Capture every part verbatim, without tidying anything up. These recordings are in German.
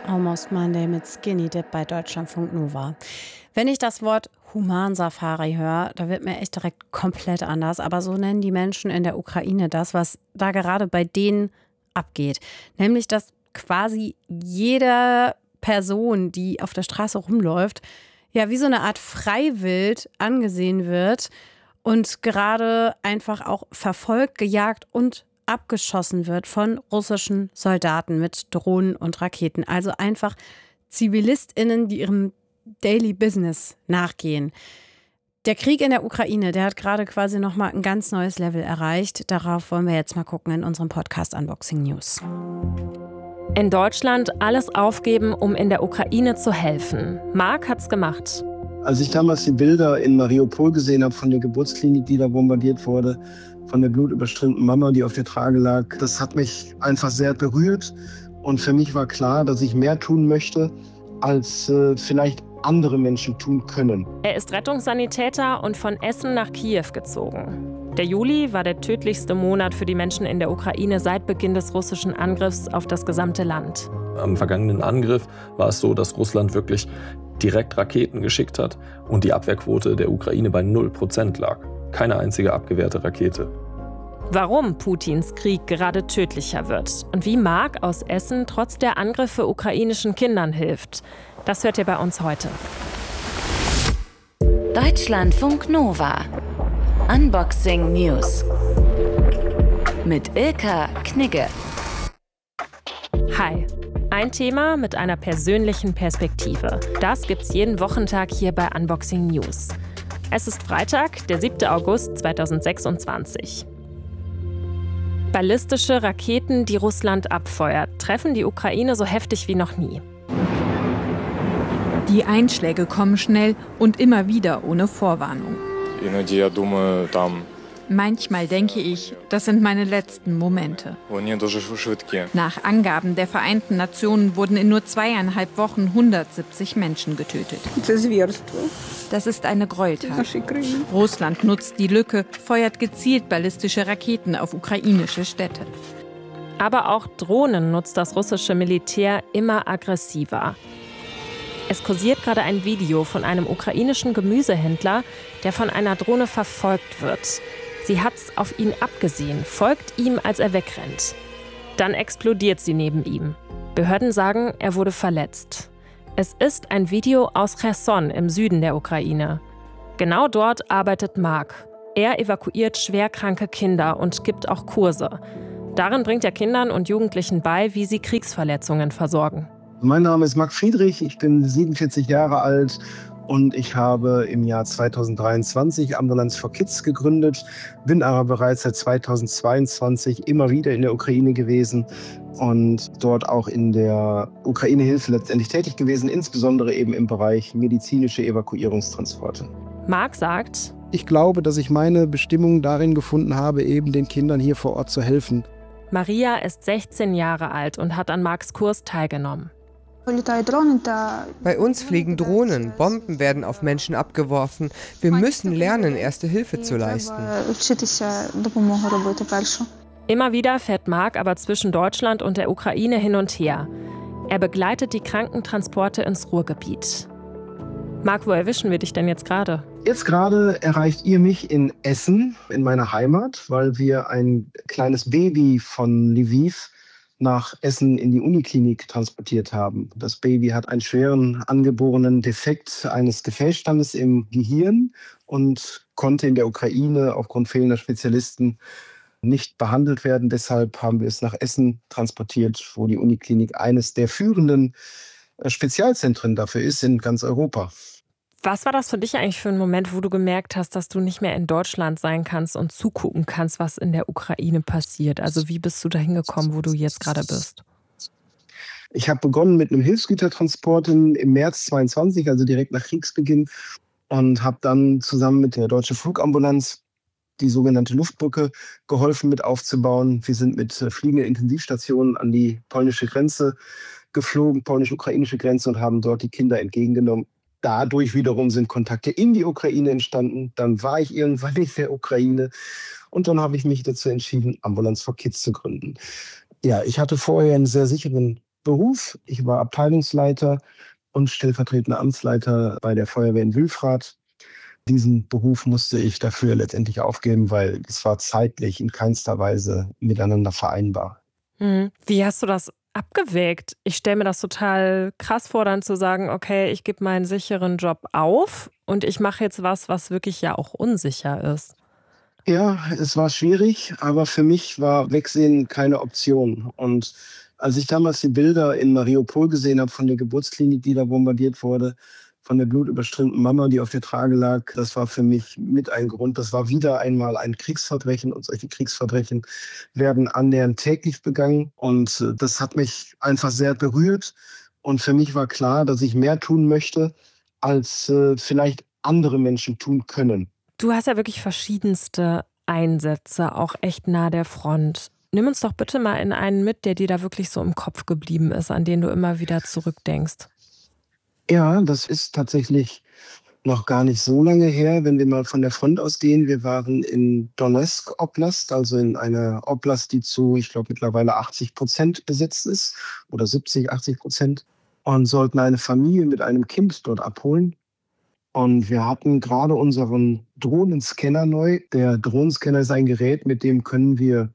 Almost Monday mit Skinny Dip bei Deutschlandfunk Nova. Wenn ich das Wort Humansafari höre, da wird mir echt direkt komplett anders. Aber so nennen die Menschen in der Ukraine das, was da gerade bei denen abgeht. Nämlich, dass quasi jede Person, die auf der Straße rumläuft, ja wie so eine Art Freiwild angesehen wird und gerade einfach auch verfolgt, gejagt und abgeschossen wird von russischen Soldaten mit Drohnen und Raketen. Also einfach ZivilistInnen, die ihrem Daily Business nachgehen. Der Krieg in der Ukraine, der hat gerade quasi nochmal ein ganz neues Level erreicht. Darauf wollen wir jetzt mal gucken in unserem Podcast Unboxing News. In Deutschland alles aufgeben, um in der Ukraine zu helfen. Marc hat's gemacht. Als ich damals die Bilder in Mariupol gesehen habe von der Geburtsklinik, die da bombardiert wurde, von der blutüberströmten Mama, die auf der Trage lag, das hat mich einfach sehr berührt. Und für mich war klar, dass ich mehr tun möchte, als äh, vielleicht andere Menschen tun können. Er ist Rettungssanitäter und von Essen nach Kiew gezogen. Der Juli war der tödlichste Monat für die Menschen in der Ukraine seit Beginn des russischen Angriffs auf das gesamte Land. Am vergangenen Angriff war es so, dass Russland wirklich direkt Raketen geschickt hat und die Abwehrquote der Ukraine bei null Prozent lag. Keine einzige abgewehrte Rakete. Warum Putins Krieg gerade tödlicher wird und wie Marc aus Essen trotz der Angriffe ukrainischen Kindern hilft, das hört ihr bei uns heute. Deutschlandfunk Nova. Unboxing News. Mit Ilka Knigge. Hi. Ein Thema mit einer persönlichen Perspektive. Das gibt's jeden Wochentag hier bei Unboxing News. Es ist Freitag, der siebte August zweitausendsechsundzwanzig. Ballistische Raketen, die Russland abfeuert, treffen die Ukraine so heftig wie noch nie. Die Einschläge kommen schnell und immer wieder ohne Vorwarnung. Manchmal denke ich, das sind meine letzten Momente. Nach Angaben der Vereinten Nationen wurden in nur zweieinhalb Wochen hundertsiebzig Menschen getötet. Das ist eine Gräueltat. Russland nutzt die Lücke, feuert gezielt ballistische Raketen auf ukrainische Städte. Aber auch Drohnen nutzt das russische Militär immer aggressiver. Es kursiert gerade ein Video von einem ukrainischen Gemüsehändler, der von einer Drohne verfolgt wird. Sie hat's auf ihn abgesehen, folgt ihm, als er wegrennt. Dann explodiert sie neben ihm. Behörden sagen, er wurde verletzt. Es ist ein Video aus Cherson im Süden der Ukraine. Genau dort arbeitet Marc. Er evakuiert schwerkranke Kinder und gibt auch Kurse. Darin bringt er Kindern und Jugendlichen bei, wie sie Kriegsverletzungen versorgen. Mein Name ist Marc Friedrich, ich bin siebenundvierzig Jahre alt und ich habe im Jahr zweitausenddreiundzwanzig Ambulance for Kids gegründet, bin aber bereits seit zweitausendzweiundzwanzig immer wieder in der Ukraine gewesen und dort auch in der Ukraine-Hilfe letztendlich tätig gewesen, insbesondere eben im Bereich medizinische Evakuierungstransporte. Marc sagt: Ich glaube, dass ich meine Bestimmung darin gefunden habe, eben den Kindern hier vor Ort zu helfen. Maria ist sechzehn Jahre alt und hat an Marcs Kurs teilgenommen. Bei uns fliegen Drohnen, Bomben werden auf Menschen abgeworfen. Wir müssen lernen, Erste Hilfe zu leisten. Immer wieder fährt Marc aber zwischen Deutschland und der Ukraine hin und her. Er begleitet die Krankentransporte ins Ruhrgebiet. Marc, wo erwischen wir dich denn jetzt gerade? Jetzt gerade erreicht ihr mich in Essen, in meiner Heimat, weil wir ein kleines Baby von Lviv nach Essen in die Uniklinik transportiert haben. Das Baby hat einen schweren angeborenen Defekt eines Gefäßstandes im Gehirn und konnte in der Ukraine aufgrund fehlender Spezialisten nicht behandelt werden. Deshalb haben wir es nach Essen transportiert, wo die Uniklinik eines der führenden Spezialzentren dafür ist in ganz Europa. Was war das für dich eigentlich für ein Moment, wo du gemerkt hast, dass du nicht mehr in Deutschland sein kannst und zugucken kannst, was in der Ukraine passiert? Also wie bist du da hingekommen, wo du jetzt gerade bist? Ich habe begonnen mit einem Hilfsgütertransport im März zweiundzwanzig, also direkt nach Kriegsbeginn, und habe dann zusammen mit der Deutschen Flugambulanz die sogenannte Luftbrücke geholfen mit aufzubauen. Wir sind mit fliegenden Intensivstationen an die polnische Grenze geflogen, polnisch-ukrainische Grenze, und haben dort die Kinder entgegengenommen. Dadurch wiederum sind Kontakte in die Ukraine entstanden. Dann war ich irgendwann in der Ukraine und dann habe ich mich dazu entschieden, Ambulance for Kids zu gründen. Ja, ich hatte vorher einen sehr sicheren Beruf. Ich war Abteilungsleiter und stellvertretender Amtsleiter bei der Feuerwehr in Wülfrath. Diesen Beruf musste ich dafür letztendlich aufgeben, weil es war zeitlich in keinster Weise miteinander vereinbar. Hm. Wie hast du das abgewägt? Ich stelle mir das total krass vor, dann zu sagen, okay, ich gebe meinen sicheren Job auf und ich mache jetzt was, was wirklich ja auch unsicher ist. Ja, es war schwierig, aber für mich war Wegsehen keine Option. Und als ich damals die Bilder in Mariupol gesehen habe von der Geburtsklinik, die da bombardiert wurde, von der blutüberströmten Mama, die auf der Trage lag, das war für mich mit ein Grund. Das war wieder einmal ein Kriegsverbrechen und solche Kriegsverbrechen werden annähernd täglich begangen. Und das hat mich einfach sehr berührt. Und für mich war klar, dass ich mehr tun möchte, als äh, vielleicht andere Menschen tun können. Du hast ja wirklich verschiedenste Einsätze, auch echt nah der Front. Nimm uns doch bitte mal in einen mit, der dir da wirklich so im Kopf geblieben ist, an den du immer wieder zurückdenkst. Ja, das ist tatsächlich noch gar nicht so lange her, wenn wir mal von der Front ausgehen. Wir waren in Donetsk Oblast, also in einer Oblast, die zu, ich glaube, mittlerweile achtzig Prozent besetzt ist oder siebzig, achtzig Prozent und sollten eine Familie mit einem Kind dort abholen. Und wir hatten gerade unseren Drohnenscanner neu. Der Drohnenscanner ist ein Gerät, mit dem können wir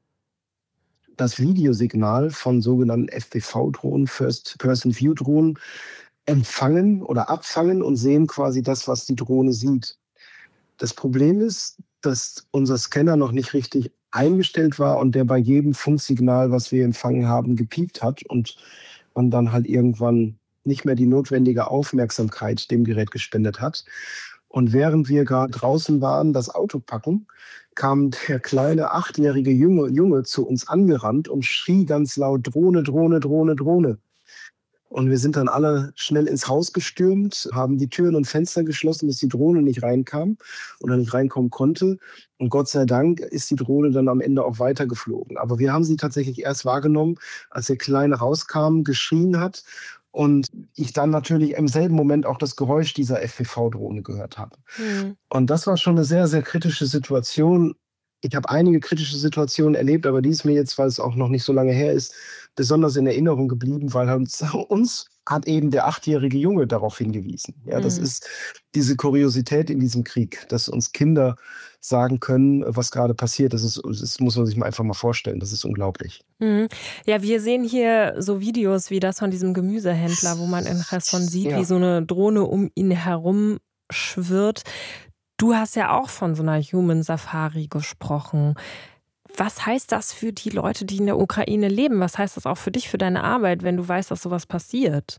das Videosignal von sogenannten F P V-Drohnen, First-Person-View-Drohnen, empfangen oder abfangen und sehen quasi das, was die Drohne sieht. Das Problem ist, dass unser Scanner noch nicht richtig eingestellt war und der bei jedem Funksignal, was wir empfangen haben, gepiept hat und man dann halt irgendwann nicht mehr die notwendige Aufmerksamkeit dem Gerät gespendet hat. Und während wir gerade draußen waren, das Auto packen, kam der kleine achtjährige Junge, Junge zu uns angerannt und schrie ganz laut: Drohne, Drohne, Drohne, Drohne. Und wir sind dann alle schnell ins Haus gestürmt, haben die Türen und Fenster geschlossen, dass die Drohne nicht reinkam oder nicht reinkommen konnte. Und Gott sei Dank ist die Drohne dann am Ende auch weitergeflogen. Aber wir haben sie tatsächlich erst wahrgenommen, als der Kleine rauskam, geschrien hat. Und ich dann natürlich im selben Moment auch das Geräusch dieser F P V-Drohne gehört habe. Mhm. Und das war schon eine sehr, sehr kritische Situation. Ich habe einige kritische Situationen erlebt, aber die ist mir jetzt, weil es auch noch nicht so lange her ist, besonders in Erinnerung geblieben, weil uns, uns hat eben der achtjährige Junge darauf hingewiesen. Ja, das mhm. ist diese Kuriosität in diesem Krieg, dass uns Kinder sagen können, was gerade passiert. Das, ist, das muss man sich mal einfach mal vorstellen. Das ist unglaublich. Mhm. Ja, wir sehen hier so Videos wie das von diesem Gemüsehändler, wo man in Cherson sieht, ja. wie so eine Drohne um ihn herum schwirrt. Du hast ja auch von so einer Human Safari gesprochen. Was heißt das für die Leute, die in der Ukraine leben? Was heißt das auch für dich, für deine Arbeit, wenn du weißt, dass sowas passiert?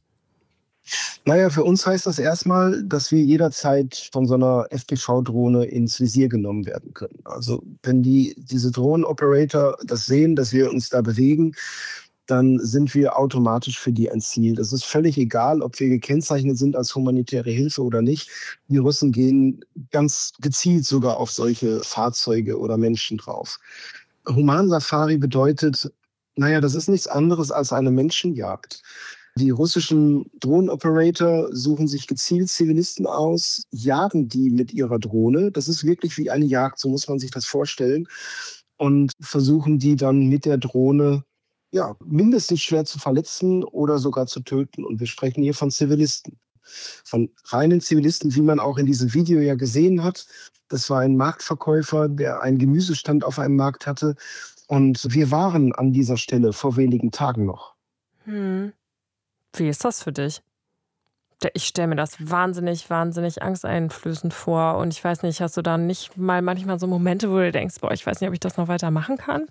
Naja, für uns heißt das erstmal, dass wir jederzeit von so einer F P V-Drohne ins Visier genommen werden können. Also wenn die, diese Drohnenoperator das sehen, dass wir uns da bewegen, dann sind wir automatisch für die ein Ziel. Das ist völlig egal, ob wir gekennzeichnet sind als humanitäre Hilfe oder nicht. Die Russen gehen ganz gezielt sogar auf solche Fahrzeuge oder Menschen drauf. Human-Safari bedeutet, naja, das ist nichts anderes als eine Menschenjagd. Die russischen Drohnenoperator suchen sich gezielt Zivilisten aus, jagen die mit ihrer Drohne. Das ist wirklich wie eine Jagd, so muss man sich das vorstellen. Und versuchen die dann mit der Drohne ja, mindestens schwer zu verletzen oder sogar zu töten. Und wir sprechen hier von Zivilisten. Von reinen Zivilisten, wie man auch in diesem Video ja gesehen hat. Das war ein Marktverkäufer, der einen Gemüsestand auf einem Markt hatte. Und wir waren an dieser Stelle vor wenigen Tagen noch. Hm. Wie ist das für dich? Ich stelle mir das wahnsinnig, wahnsinnig angsteinflößend vor. Und ich weiß nicht, hast du da nicht mal manchmal so Momente, wo du denkst, boah, ich weiß nicht, ob ich das noch weiter machen kann?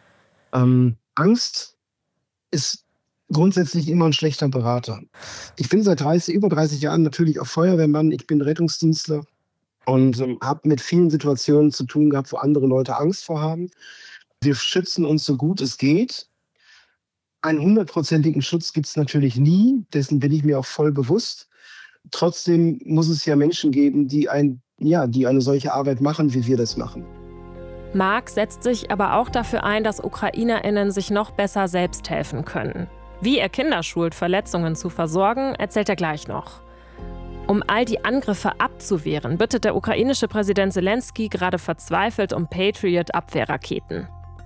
Ähm, Angst ist grundsätzlich immer ein schlechter Berater. Ich bin seit dreißig, über dreißig Jahren natürlich auch Feuerwehrmann. Ich bin Rettungsdienstler und ähm, habe mit vielen Situationen zu tun gehabt, wo andere Leute Angst vor haben. Wir schützen uns so gut es geht. Einen hundertprozentigen Schutz gibt es natürlich nie. Dessen bin ich mir auch voll bewusst. Trotzdem muss es ja Menschen geben, die, ein, ja, die eine solche Arbeit machen, wie wir das machen. Marc setzt sich aber auch dafür ein, dass UkrainerInnen sich noch besser selbst helfen können. Wie er Kinder schult, Verletzungen zu versorgen, erzählt er gleich noch. Um all die Angriffe abzuwehren, bittet der ukrainische Präsident Zelensky gerade verzweifelt um Patriot-Abwehrraketen.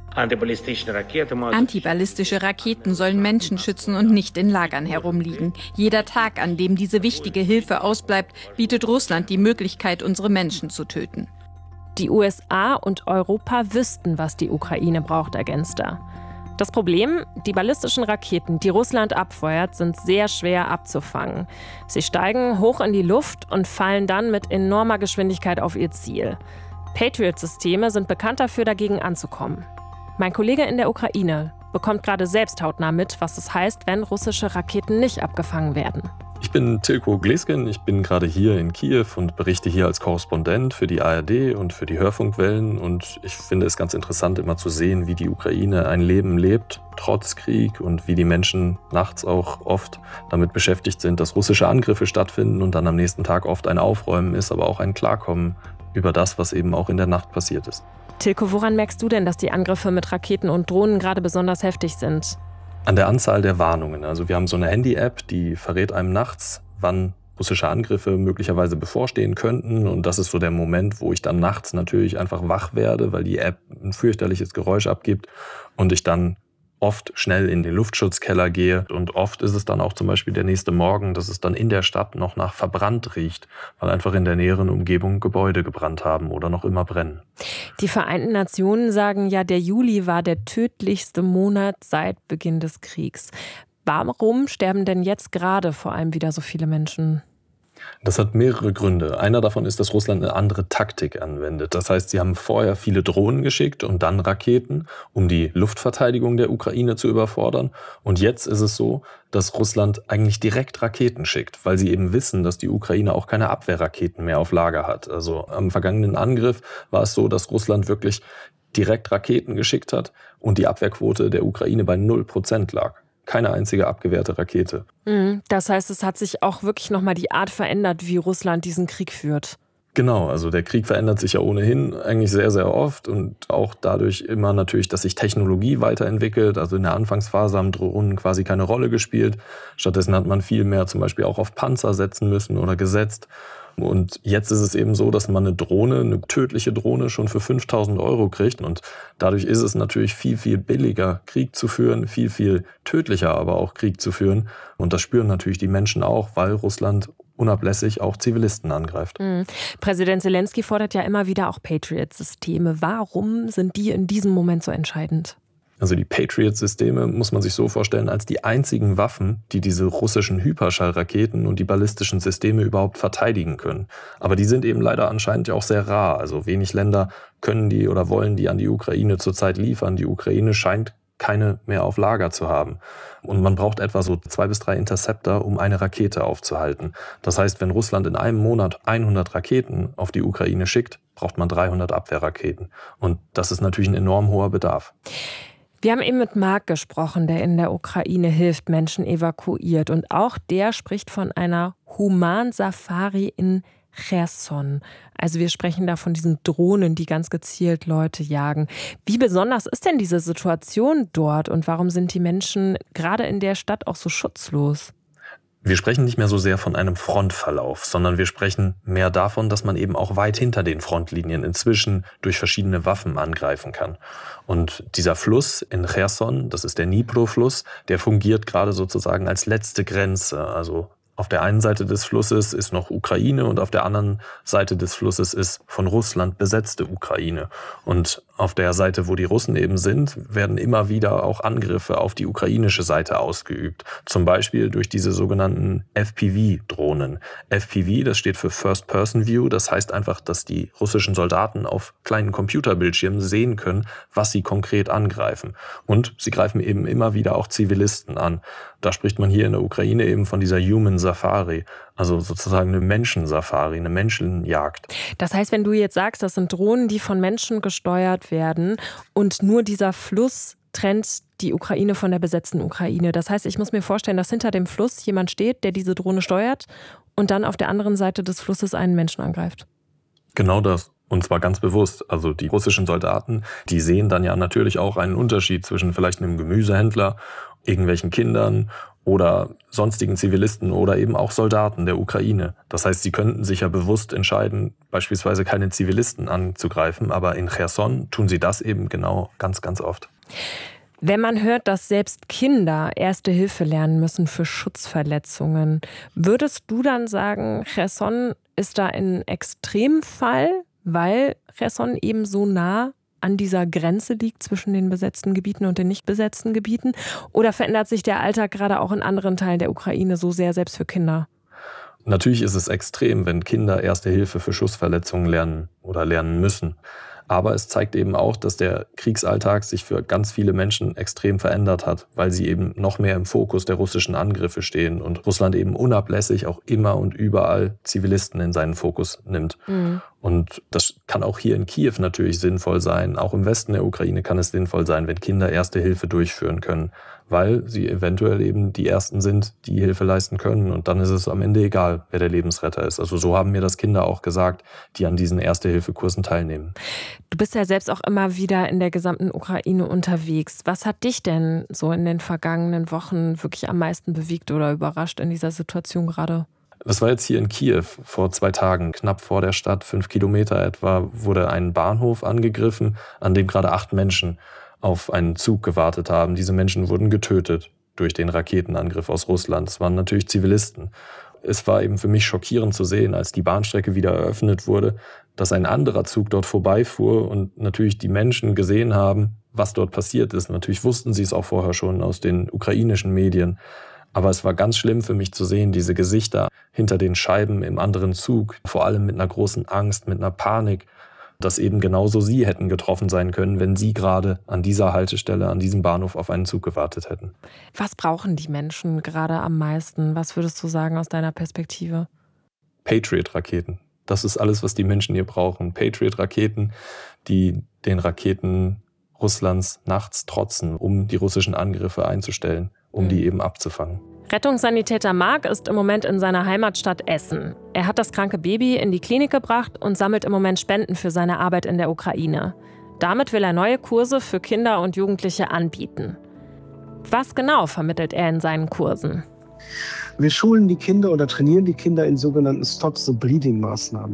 Antiballistische Raketen sollen Menschen schützen und nicht in Lagern herumliegen. Jeder Tag, an dem diese wichtige Hilfe ausbleibt, bietet Russland die Möglichkeit, unsere Menschen zu töten. Die U S A und Europa wüssten, was die Ukraine braucht, ergänzt er. Das Problem, die ballistischen Raketen, die Russland abfeuert, sind sehr schwer abzufangen. Sie steigen hoch in die Luft und fallen dann mit enormer Geschwindigkeit auf ihr Ziel. Patriot-Systeme sind bekannt dafür, dagegen anzukommen. Mein Kollege in der Ukraine bekommt gerade selbst hautnah mit, was es heißt, wenn russische Raketen nicht abgefangen werden. Ich bin Tilko Glesken, ich bin gerade hier in Kiew und berichte hier als Korrespondent für die A R D und für die Hörfunkwellen. Und ich finde es ganz interessant, immer zu sehen, wie die Ukraine ein Leben lebt, trotz Krieg, und wie die Menschen nachts auch oft damit beschäftigt sind, dass russische Angriffe stattfinden und dann am nächsten Tag oft ein Aufräumen ist, aber auch ein Klarkommen über das, was eben auch in der Nacht passiert ist. Tilko, woran merkst du denn, dass die Angriffe mit Raketen und Drohnen gerade besonders heftig sind? An der Anzahl der Warnungen. Also wir haben so eine Handy-App, die verrät einem nachts, wann russische Angriffe möglicherweise bevorstehen könnten. Und das ist so der Moment, wo ich dann nachts natürlich einfach wach werde, weil die App ein fürchterliches Geräusch abgibt und ich dann oft schnell in den Luftschutzkeller gehe. Und oft ist es dann auch zum Beispiel der nächste Morgen, dass es dann in der Stadt noch nach verbrannt riecht, weil einfach in der näheren Umgebung Gebäude gebrannt haben oder noch immer brennen. Die Vereinten Nationen sagen ja, der Juli war der tödlichste Monat seit Beginn des Kriegs. Warum sterben denn jetzt gerade vor allem wieder so viele Menschen? Das hat mehrere Gründe. Einer davon ist, dass Russland eine andere Taktik anwendet. Das heißt, sie haben vorher viele Drohnen geschickt und dann Raketen, um die Luftverteidigung der Ukraine zu überfordern. Und jetzt ist es so, dass Russland eigentlich direkt Raketen schickt, weil sie eben wissen, dass die Ukraine auch keine Abwehrraketen mehr auf Lager hat. Also am vergangenen Angriff war es so, dass Russland wirklich direkt Raketen geschickt hat und die Abwehrquote der Ukraine bei null Prozent lag. Keine einzige abgewehrte Rakete. Das heißt, es hat sich auch wirklich nochmal die Art verändert, wie Russland diesen Krieg führt. Genau, also der Krieg verändert sich ja ohnehin eigentlich sehr, sehr oft und auch dadurch immer natürlich, dass sich Technologie weiterentwickelt. Also in der Anfangsphase haben Drohnen quasi keine Rolle gespielt. Stattdessen hat man viel mehr zum Beispiel auch auf Panzer setzen müssen oder gesetzt. Und jetzt ist es eben so, dass man eine Drohne, eine tödliche Drohne schon für fünftausend Euro kriegt. Und dadurch ist es natürlich viel, viel billiger, Krieg zu führen, viel, viel tödlicher aber auch Krieg zu führen. Und das spüren natürlich die Menschen auch, weil Russland unablässig auch Zivilisten angreift. Mhm. Präsident Zelensky fordert ja immer wieder auch Patriot-Systeme. Warum sind die in diesem Moment so entscheidend? Also die Patriot-Systeme muss man sich so vorstellen als die einzigen Waffen, die diese russischen Hyperschallraketen und die ballistischen Systeme überhaupt verteidigen können. Aber die sind eben leider anscheinend ja auch sehr rar. Also wenig Länder können die oder wollen die an die Ukraine zurzeit liefern. Die Ukraine scheint keine mehr auf Lager zu haben. Und man braucht etwa so zwei bis drei Interceptor, um eine Rakete aufzuhalten. Das heißt, wenn Russland in einem Monat hundert Raketen auf die Ukraine schickt, braucht man dreihundert Abwehrraketen. Und das ist natürlich ein enorm hoher Bedarf. Wir haben eben mit Marc gesprochen, der in der Ukraine hilft, Menschen evakuiert. Und auch der spricht von einer Humansafari in Cherson. Also wir sprechen da von diesen Drohnen, die ganz gezielt Leute jagen. Wie besonders ist denn diese Situation dort und warum sind die Menschen gerade in der Stadt auch so schutzlos? Wir sprechen nicht mehr so sehr von einem Frontverlauf, sondern wir sprechen mehr davon, dass man eben auch weit hinter den Frontlinien inzwischen durch verschiedene Waffen angreifen kann. Und dieser Fluss in Cherson, das ist der Dnipro-Fluss, der fungiert gerade sozusagen als letzte Grenze. Also auf der einen Seite des Flusses ist noch Ukraine und auf der anderen Seite des Flusses ist von Russland besetzte Ukraine. Und auf der Seite, wo die Russen eben sind, werden immer wieder auch Angriffe auf die ukrainische Seite ausgeübt. Zum Beispiel durch diese sogenannten F P V-Drohnen. F P V, das steht für First-Person-View. Das heißt einfach, dass die russischen Soldaten auf kleinen Computerbildschirmen sehen können, was sie konkret angreifen. Und sie greifen eben immer wieder auch Zivilisten an. Da spricht man hier in der Ukraine eben von dieser Human Safari, also sozusagen eine Menschensafari, eine Menschenjagd. Das heißt, wenn du jetzt sagst, das sind Drohnen, die von Menschen gesteuert werden und nur dieser Fluss trennt die Ukraine von der besetzten Ukraine. Das heißt, ich muss mir vorstellen, dass hinter dem Fluss jemand steht, der diese Drohne steuert und dann auf der anderen Seite des Flusses einen Menschen angreift. Genau das. Und zwar ganz bewusst. Also die russischen Soldaten, die sehen dann ja natürlich auch einen Unterschied zwischen vielleicht einem Gemüsehändler, irgendwelchen Kindern oder sonstigen Zivilisten oder eben auch Soldaten der Ukraine. Das heißt, sie könnten sich ja bewusst entscheiden, beispielsweise keine Zivilisten anzugreifen, aber in Cherson tun sie das eben genau ganz, ganz oft. Wenn man hört, dass selbst Kinder Erste Hilfe lernen müssen für Schussverletzungen, würdest du dann sagen, Cherson ist da ein Extremfall, weil Cherson eben so nah an dieser Grenze liegt zwischen den besetzten Gebieten und den nicht besetzten Gebieten? Oder verändert sich der Alltag gerade auch in anderen Teilen der Ukraine so sehr, selbst für Kinder? Natürlich ist es extrem, wenn Kinder Erste Hilfe für Schussverletzungen lernen oder lernen müssen. Aber es zeigt eben auch, dass der Kriegsalltag sich für ganz viele Menschen extrem verändert hat, weil sie eben noch mehr im Fokus der russischen Angriffe stehen und Russland eben unablässig auch immer und überall Zivilisten in seinen Fokus nimmt. Mhm. Und das kann auch hier in Kiew natürlich sinnvoll sein. Auch im Westen der Ukraine kann es sinnvoll sein, wenn Kinder Erste Hilfe durchführen können, weil sie eventuell eben die Ersten sind, die Hilfe leisten können. Und dann ist es am Ende egal, wer der Lebensretter ist. Also so haben mir das Kinder auch gesagt, die an diesen Erste-Hilfe-Kursen teilnehmen. Du bist ja selbst auch immer wieder in der gesamten Ukraine unterwegs. Was hat dich denn so in den vergangenen Wochen wirklich am meisten bewegt oder überrascht in dieser Situation gerade? Das war jetzt hier in Kiew vor zwei Tagen, knapp vor der Stadt, fünf Kilometer etwa, wurde ein Bahnhof angegriffen, an dem gerade acht Menschen auf einen Zug gewartet haben. Diese Menschen wurden getötet durch den Raketenangriff aus Russland. Es waren natürlich Zivilisten. Es war eben für mich schockierend zu sehen, als die Bahnstrecke wieder eröffnet wurde, dass ein anderer Zug dort vorbeifuhr und natürlich die Menschen gesehen haben, was dort passiert ist. Natürlich wussten sie es auch vorher schon aus den ukrainischen Medien. Aber es war ganz schlimm für mich zu sehen, diese Gesichter hinter den Scheiben im anderen Zug, vor allem mit einer großen Angst, mit einer Panik, dass eben genauso sie hätten getroffen sein können, wenn sie gerade an dieser Haltestelle, an diesem Bahnhof auf einen Zug gewartet hätten. Was brauchen die Menschen gerade am meisten? Was würdest du sagen aus deiner Perspektive? Patriot-Raketen. Das ist alles, was die Menschen hier brauchen. Patriot-Raketen, die den Raketen Russlands nachts trotzen, um die russischen Angriffe einzustellen, um mhm. die eben abzufangen. Rettungssanitäter Mark ist im Moment in seiner Heimatstadt Essen. Er hat das kranke Baby in die Klinik gebracht und sammelt im Moment Spenden für seine Arbeit in der Ukraine. Damit will er neue Kurse für Kinder und Jugendliche anbieten. Was genau vermittelt er in seinen Kursen? Wir schulen die Kinder oder trainieren die Kinder in sogenannten Stop-the-Bleeding-Maßnahmen.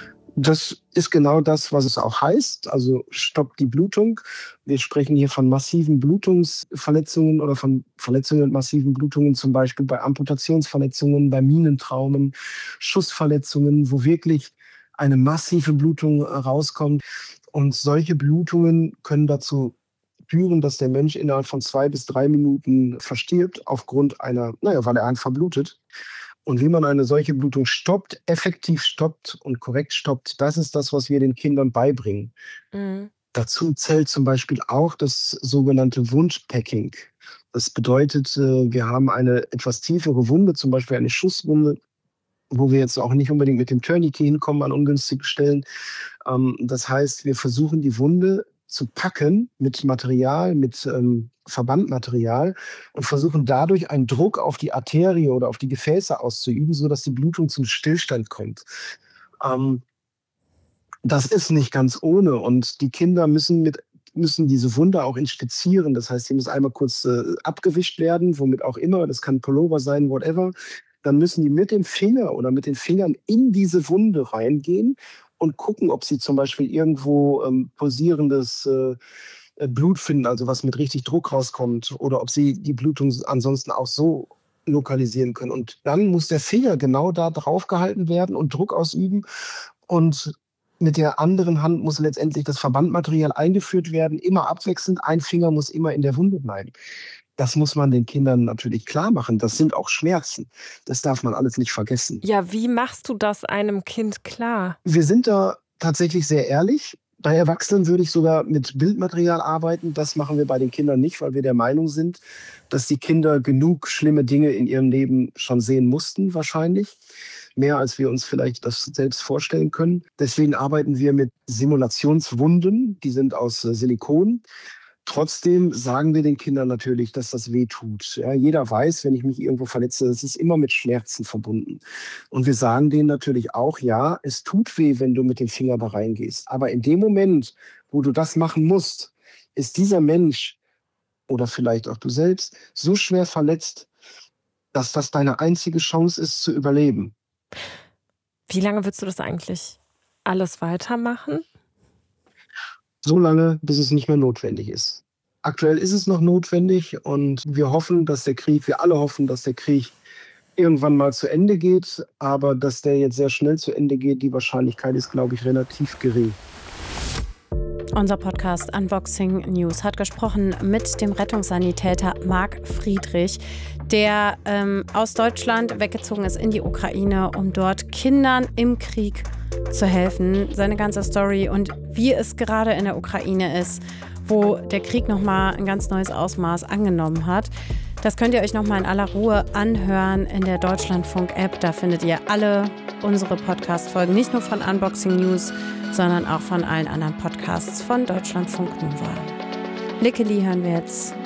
Das ist genau das, was es auch heißt, also stoppt die Blutung. Wir sprechen hier von massiven Blutungsverletzungen oder von Verletzungen mit massiven Blutungen, zum Beispiel bei Amputationsverletzungen, bei Minentraumen, Schussverletzungen, wo wirklich eine massive Blutung rauskommt. Und solche Blutungen können dazu führen, dass der Mensch innerhalb von zwei bis drei Minuten verstirbt, aufgrund einer, naja, weil er einfach blutet. Und wie man eine solche Blutung stoppt, effektiv stoppt und korrekt stoppt, das ist das, was wir den Kindern beibringen. Mhm. Dazu zählt zum Beispiel auch das sogenannte Wundpacking. Das bedeutet, wir haben eine etwas tiefere Wunde, zum Beispiel eine Schusswunde, wo wir jetzt auch nicht unbedingt mit dem Tourniquet hinkommen an ungünstigen Stellen. Das heißt, wir versuchen die Wunde zu packen mit Material, mit ähm, Verbandmaterial und versuchen dadurch einen Druck auf die Arterie oder auf die Gefäße auszuüben, sodass die Blutung zum Stillstand kommt. Ähm, das ist nicht ganz ohne und die Kinder müssen mit müssen diese Wunde auch inspizieren. Das heißt, sie muss einmal kurz äh, abgewischt werden, womit auch immer. Das kann Pullover sein, whatever. Dann müssen die mit dem Finger oder mit den Fingern in diese Wunde reingehen und gucken, ob sie zum Beispiel irgendwo ähm, pulsierendes äh, Blut finden, also was mit richtig Druck rauskommt, oder ob sie die Blutung ansonsten auch so lokalisieren können. Und dann muss der Finger genau da drauf gehalten werden und Druck ausüben. Und mit der anderen Hand muss letztendlich das Verbandmaterial eingeführt werden, immer abwechselnd. Ein Finger muss immer in der Wunde bleiben. Das muss man den Kindern natürlich klar machen. Das sind auch Schmerzen. Das darf man alles nicht vergessen. Ja, wie machst du das einem Kind klar? Wir sind da tatsächlich sehr ehrlich. Bei Erwachsenen würde ich sogar mit Bildmaterial arbeiten. Das machen wir bei den Kindern nicht, weil wir der Meinung sind, dass die Kinder genug schlimme Dinge in ihrem Leben schon sehen mussten, wahrscheinlich. Mehr, als wir uns vielleicht das selbst vorstellen können. Deswegen arbeiten wir mit Simulationswunden. Die sind aus Silikon. Trotzdem sagen wir den Kindern natürlich, dass das weh tut. Ja, jeder weiß, wenn ich mich irgendwo verletze, es ist immer mit Schmerzen verbunden. Und wir sagen denen natürlich auch, ja, es tut weh, wenn du mit dem Finger da reingehst. Aber in dem Moment, wo du das machen musst, ist dieser Mensch oder vielleicht auch du selbst so schwer verletzt, dass das deine einzige Chance ist, zu überleben. Wie lange würdest du das eigentlich alles weitermachen? So lange, bis es nicht mehr notwendig ist. Aktuell ist es noch notwendig und wir hoffen, dass der Krieg, wir alle hoffen, dass der Krieg irgendwann mal zu Ende geht. Aber dass der jetzt sehr schnell zu Ende geht, die Wahrscheinlichkeit ist, glaube ich, relativ gering. Unser Podcast Unboxing News hat gesprochen mit dem Rettungssanitäter Marc Friedrich, der ähm, aus Deutschland weggezogen ist in die Ukraine, um dort Kindern im Krieg zu helfen. Seine ganze Story und wie es gerade in der Ukraine ist, wo der Krieg nochmal ein ganz neues Ausmaß angenommen hat. Das könnt ihr euch nochmal in aller Ruhe anhören in der Deutschlandfunk-App. Da findet ihr alle unsere Podcast-Folgen, nicht nur von Unboxing News, sondern auch von allen anderen Podcasts von Deutschlandfunk Nova. Lickeli hören wir jetzt